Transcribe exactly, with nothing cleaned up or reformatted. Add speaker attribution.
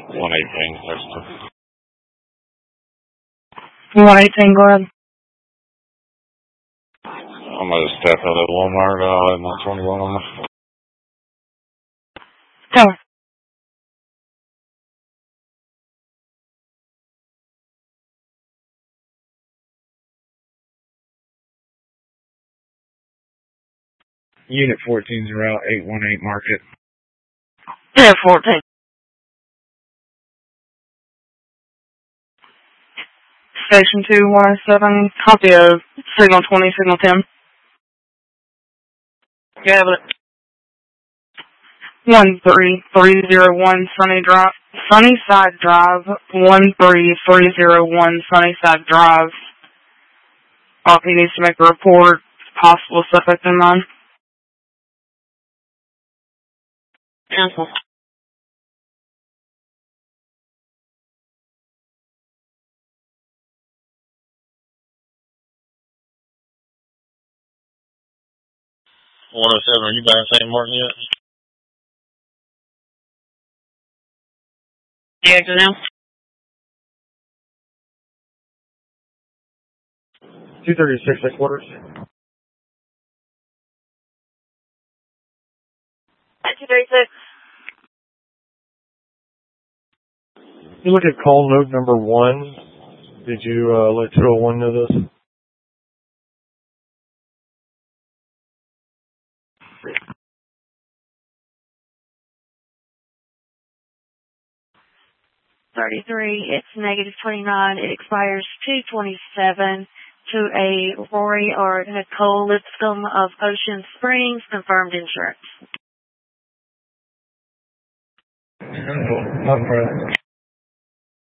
Speaker 1: one eighteen, Western.
Speaker 2: one eighteen, go ahead.
Speaker 1: I'm going to step out of Walmart, uh, at one twenty-one on the...
Speaker 2: Tell me.
Speaker 1: Unit fourteen's Route eight one eight Market.
Speaker 2: Yeah, fourteen. Station two, one oh seven, copy of signal twenty, signal ten. Got it. one three three zero one Sunny Drive, Sunnyside Drive, one three three zero one Sunnyside Drive. R P needs to make a report, possible suspect in mind. Cancel.
Speaker 1: one oh seven, are you by Saint Martin yet?
Speaker 2: Yeah, good now.
Speaker 1: two thirty-six, six quarters.
Speaker 2: two thirty-six.
Speaker 1: You look at call note number one. Did you uh, let two oh one know this?
Speaker 2: thirty-three, it's negative twenty-nine, it expires two twenty-seven to a Rory or Nicole Lipscomb of Ocean Springs, confirmed insurance.
Speaker 1: Cool. Not for